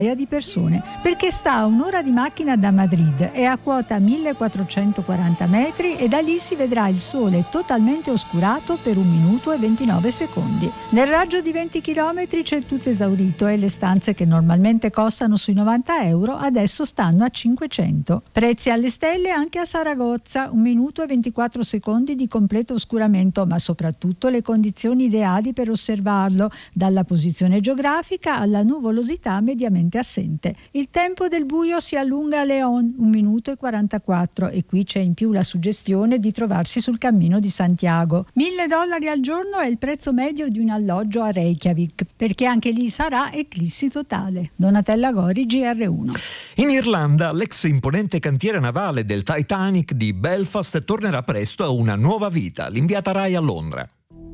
di persone, perché sta a un'ora di macchina da Madrid, è a quota 1440 metri e da lì si vedrà il sole totalmente oscurato per 1 minuto e 29 secondi. Nel raggio di 20 km c'è tutto esaurito e le stanze che normalmente costano sui 90 euro adesso stanno a 500. Prezzi alle stelle anche a Saragozza, 1 minuto e 24 secondi di completo oscuramento, ma soprattutto le condizioni ideali per osservarlo, dalla posizione geografica alla nuvolosità mediamente assente. Il tempo del buio si allunga a León, 1 minuto e 44, e qui c'è in più la suggestione di trovarsi sul cammino di Santiago. $1.000 al giorno è il prezzo medio di un alloggio a Reykjavik, perché anche lì sarà eclissi totale. Donatella Gori, GR1. In Irlanda, l'ex imponente cantiere navale del Titanic di Belfast tornerà presto a una nuova vita. L'inviata Rai a Londra.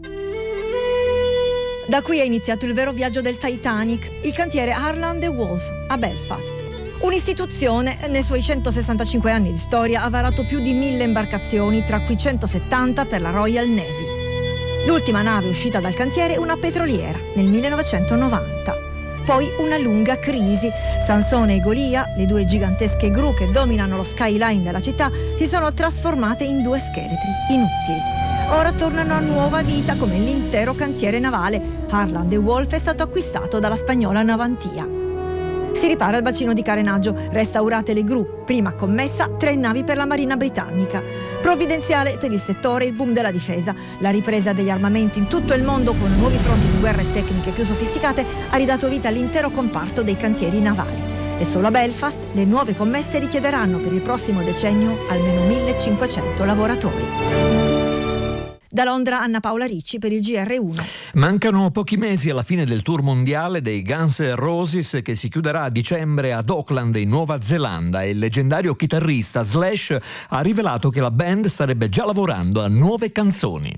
Da qui è iniziato il vero viaggio del Titanic, il cantiere Harland & Wolff a Belfast. Un'istituzione, nei suoi 165 anni di storia, ha varato più di 1.000 imbarcazioni, tra cui 170 per la Royal Navy. L'ultima nave uscita dal cantiere è una petroliera, nel 1990. Poi una lunga crisi. Sansone e Golia, le 2 gigantesche gru che dominano lo skyline della città, si sono trasformate in 2 scheletri inutili. Ora tornano a nuova vita come l'intero cantiere navale. Harland & Wolff è stato acquistato dalla spagnola Navantia. Si ripara il bacino di carenaggio, restaurate le gru, prima commessa 3 navi per la Marina britannica. Provvidenziale per il settore il boom della difesa. La ripresa degli armamenti in tutto il mondo con nuovi fronti di guerra e tecniche più sofisticate ha ridato vita all'intero comparto dei cantieri navali. E solo a Belfast le nuove commesse richiederanno per il prossimo decennio almeno 1.500 lavoratori. Da Londra Anna Paola Ricci per il GR1. Mancano pochi mesi alla fine del tour mondiale dei Guns N' Roses, che si chiuderà a dicembre ad Auckland in Nuova Zelanda, e il leggendario chitarrista Slash ha rivelato che la band starebbe già lavorando a nuove canzoni.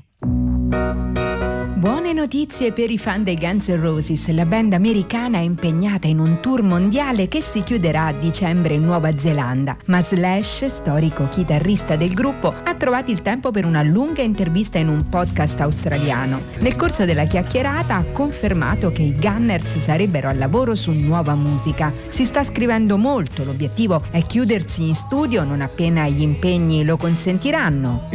Buone notizie per i fan dei Guns N' Roses. La band americana è impegnata in un tour mondiale che si chiuderà a dicembre in Nuova Zelanda. Ma Slash, storico chitarrista del gruppo, ha trovato il tempo per una lunga intervista in un podcast australiano. Nel corso della chiacchierata ha confermato che i Gunners sarebbero al lavoro su nuova musica. Si sta scrivendo molto, l'obiettivo è chiudersi in studio non appena gli impegni lo consentiranno.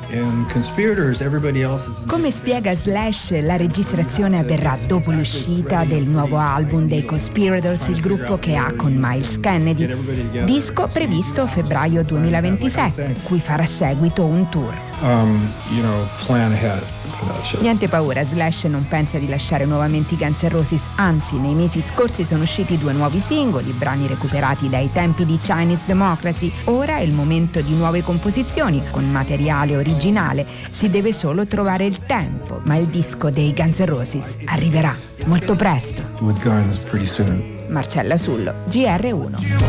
Come spiega Slash, la registrazione avverrà dopo l'uscita del nuovo album dei Conspirators, il gruppo che ha con Miles Kennedy. Disco previsto febbraio 2027, cui farà seguito un tour. Plan ahead. Niente paura, Slash non pensa di lasciare nuovamente i Guns N' Roses, anzi nei mesi scorsi sono usciti 2 nuovi singoli, brani recuperati dai tempi di Chinese Democracy. Ora è il momento di nuove composizioni con materiale originale, si deve solo trovare il tempo, ma il disco dei Guns N' Roses arriverà molto presto. With Guns pretty soon. Marcella Sullo, GR1.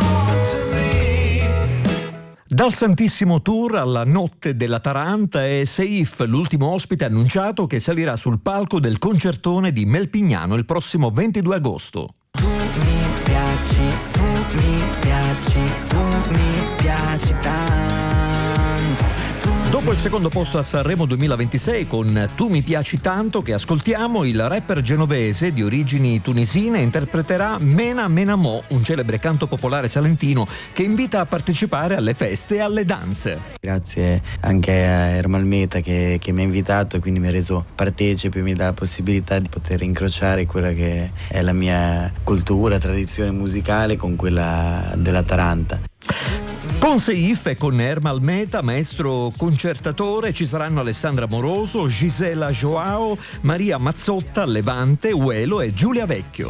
Dal Santissimo Tour alla Notte della Taranta è Seif, l'ultimo ospite annunciato, che salirà sul palco del concertone di Melpignano il prossimo 22 agosto. Tu mi piaci, tu mi piaci, tu mi piaci tanto. Dopo il secondo posto a Sanremo 2026 con Tu mi piaci tanto, che ascoltiamo, il rapper genovese di origini tunisine interpreterà Mena Mena Mo, un celebre canto popolare salentino che invita a partecipare alle feste e alle danze. Grazie anche a Ermal Meta che mi ha invitato e quindi mi ha reso partecipe, mi dà la possibilità di poter incrociare quella che è la mia cultura, tradizione musicale con quella della Taranta. Con Seif e con Ermal Meta, maestro concertatore, ci saranno Alessandra Moroso, Gisela Joao, Maria Mazzotta, Levante, Uelo e Giulia Vecchio.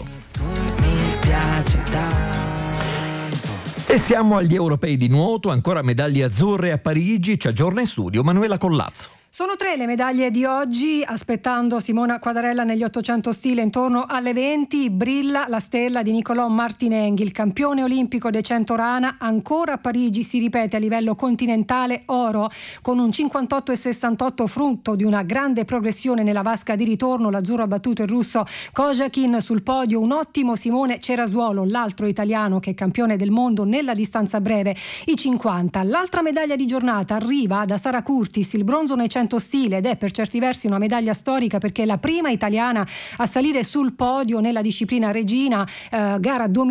E siamo agli europei di nuoto, ancora medaglie azzurre a Parigi, ci aggiorna in studio Manuela Collazzo. Sono 3 le medaglie di oggi, aspettando Simona Quadarella negli 800 stile intorno alle 20, brilla la stella di Nicolò Martinenghi, il campione olimpico dei 100 rana, ancora a Parigi si ripete a livello continentale oro, con un 58,68 frutto di una grande progressione nella vasca di ritorno, l'azzurro ha battuto il russo Kojakin sul podio, un ottimo Simone Cerasuolo, l'altro italiano che è campione del mondo nella distanza breve, i 50. L'altra medaglia di giornata arriva da Sara Curtis, il bronzo nei 100 stile, ed è per certi versi una medaglia storica perché è la prima italiana a salire sul podio nella disciplina regina, gara dominante